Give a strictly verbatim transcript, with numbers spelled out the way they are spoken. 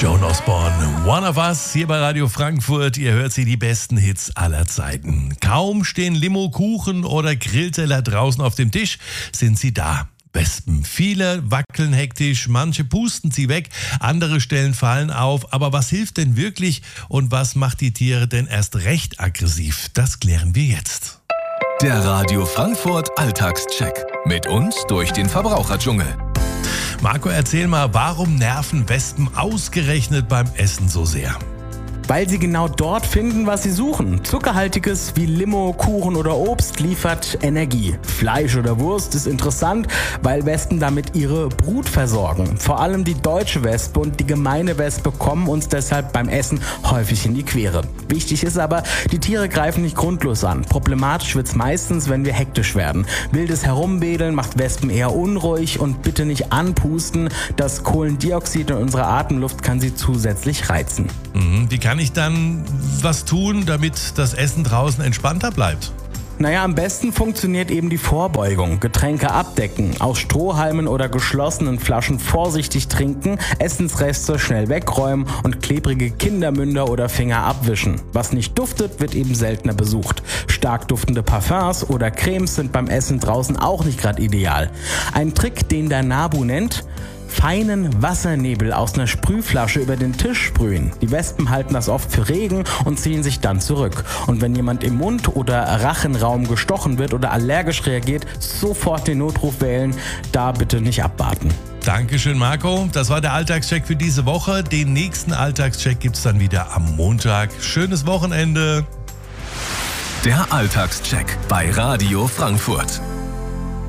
Joan Osborne, One of Us, hier bei Radio Frankfurt. Ihr hört sie, die besten Hits aller Zeiten. Kaum stehen Limo, Kuchen oder Grillteller draußen auf dem Tisch, sind sie da. Wespen. Viele wackeln hektisch, manche pusten sie weg, andere stellen Fallen auf. Aber was hilft denn wirklich und was macht die Tiere denn erst recht aggressiv? Das klären wir jetzt. Der Radio Frankfurt Alltagscheck. Mit uns durch den Verbraucherdschungel. Marco, erzähl mal, warum nerven Wespen ausgerechnet beim Essen so sehr? Weil sie genau dort finden, was sie suchen. Zuckerhaltiges wie Limo, Kuchen oder Obst liefert Energie. Fleisch oder Wurst ist interessant, weil Wespen damit ihre Brut versorgen. Vor allem die deutsche Wespe und die gemeine Wespe kommen uns deshalb beim Essen häufig in die Quere. Wichtig ist aber, die Tiere greifen nicht grundlos an. Problematisch wird's meistens, wenn wir hektisch werden. Wildes Herumwedeln macht Wespen eher unruhig und bitte nicht anpusten. Das Kohlendioxid in unserer Atemluft kann sie zusätzlich reizen. Mhm, wie kann ich dann was tun, damit das Essen draußen entspannter bleibt? Naja, am besten funktioniert eben die Vorbeugung. Getränke abdecken, aus Strohhalmen oder geschlossenen Flaschen vorsichtig trinken, Essensreste schnell wegräumen und klebrige Kindermünder oder Finger abwischen. Was nicht duftet, wird eben seltener besucht. Stark duftende Parfums oder Cremes sind beim Essen draußen auch nicht gerade ideal. Ein Trick, den der Nabu nennt: feinen Wassernebel aus einer Sprühflasche über den Tisch sprühen. Die Wespen halten das oft für Regen und ziehen sich dann zurück. Und wenn jemand im Mund- oder Rachenraum gestochen wird oder allergisch reagiert, sofort den Notruf wählen, da bitte nicht abwarten. Dankeschön, Marco. Das war der Alltagscheck für diese Woche. Den nächsten Alltagscheck gibt's dann wieder am Montag. Schönes Wochenende. Der Alltagscheck bei Radio Frankfurt.